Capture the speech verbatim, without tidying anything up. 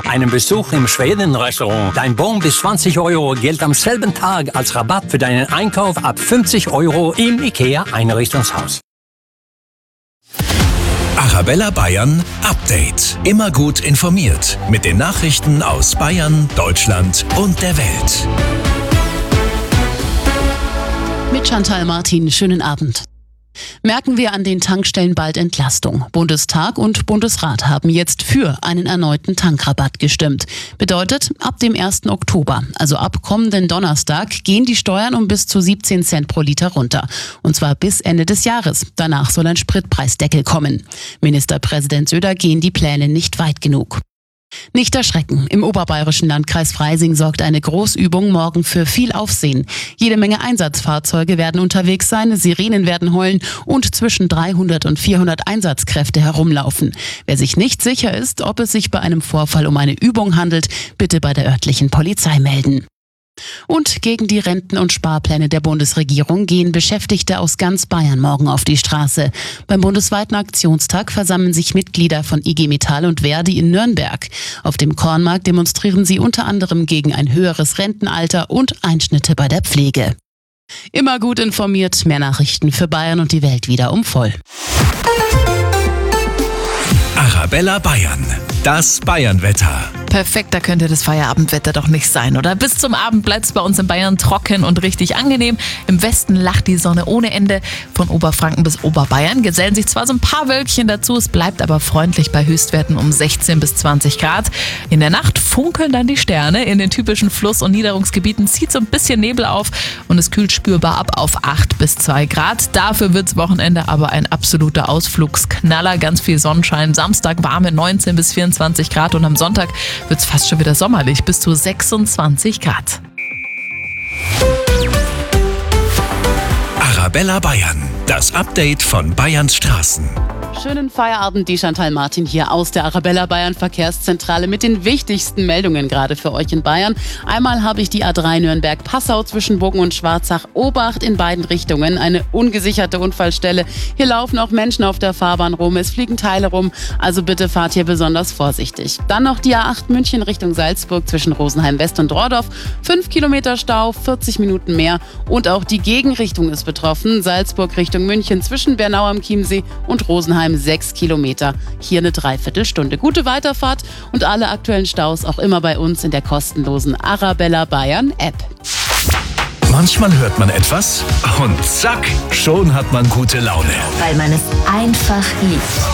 einem Besuch im Schweden-Restaurant. Dein Bon bis zwanzig Euro gilt am selben Tag als Rabatt für deinen Einkauf ab fünfzig Euro im IKEA-Einrichtungshaus. Arabella Bayern Update. Immer gut informiert mit den Nachrichten aus Bayern, Deutschland und der Welt. Mit Chantal Martin, schönen Abend. Merken wir an den Tankstellen bald Entlastung. Bundestag und Bundesrat haben jetzt für einen erneuten Tankrabatt gestimmt. Bedeutet, ab dem ersten Oktober, also ab kommenden Donnerstag, gehen die Steuern um bis zu siebzehn Cent pro Liter runter. Und zwar bis Ende des Jahres. Danach soll ein Spritpreisdeckel kommen. Ministerpräsident Söder gehen die Pläne nicht weit genug. Nicht erschrecken. Im oberbayerischen Landkreis Freising sorgt eine Großübung morgen für viel Aufsehen. Jede Menge Einsatzfahrzeuge werden unterwegs sein, Sirenen werden heulen und zwischen dreihundert und vierhundert Einsatzkräfte herumlaufen. Wer sich nicht sicher ist, ob es sich bei einem Vorfall um eine Übung handelt, bitte bei der örtlichen Polizei melden. Und gegen die Renten- und Sparpläne der Bundesregierung gehen Beschäftigte aus ganz Bayern morgen auf die Straße. Beim bundesweiten Aktionstag versammeln sich Mitglieder von I G Metall und Verdi in Nürnberg. Auf dem Kornmarkt demonstrieren sie unter anderem gegen ein höheres Rentenalter und Einschnitte bei der Pflege. Immer gut informiert, mehr Nachrichten für Bayern und die Welt wieder um voll. Arabella Bayern, das Bayernwetter. Perfekter könnte das Feierabendwetter doch nicht sein, oder? Bis zum Abend bleibt es bei uns in Bayern trocken und richtig angenehm. Im Westen lacht die Sonne ohne Ende. Von Oberfranken bis Oberbayern gesellen sich zwar so ein paar Wölkchen dazu, es bleibt aber freundlich bei Höchstwerten um sechzehn bis zwanzig Grad. In der Nacht funkeln dann die Sterne. In den typischen Fluss- und Niederungsgebieten zieht so ein bisschen Nebel auf und es kühlt spürbar ab auf acht bis zwei Grad. Dafür wird's Wochenende aber ein absoluter Ausflugsknaller. Ganz viel Sonnenschein. Samstag warme neunzehn bis vierundzwanzig Grad und am Sonntag wird es fast schon wieder sommerlich, bis zu sechsundzwanzig Grad. Arabella Bayern, das Update von Bayerns Straßen. Schönen Feierabend, die Chantal Martin hier aus der Arabella Bayern Verkehrszentrale mit den wichtigsten Meldungen gerade für euch in Bayern. Einmal habe ich die A drei Nürnberg-Passau zwischen Buggen und Schwarzach. Obacht in beiden Richtungen, eine ungesicherte Unfallstelle. Hier laufen auch Menschen auf der Fahrbahn rum, es fliegen Teile rum, also bitte fahrt hier besonders vorsichtig. Dann noch die A acht München Richtung Salzburg zwischen Rosenheim West und Rohrdorf. Fünf Kilometer Stau, vierzig Minuten mehr. Und auch die Gegenrichtung ist betroffen. Salzburg Richtung München zwischen Bernau am Chiemsee und Rosenheim sechs Kilometer. Hier eine Dreiviertelstunde. Gute Weiterfahrt und alle aktuellen Staus auch immer bei uns in der kostenlosen Arabella Bayern App. Manchmal hört man etwas und zack, schon hat man gute Laune. Weil man es einfach liebt.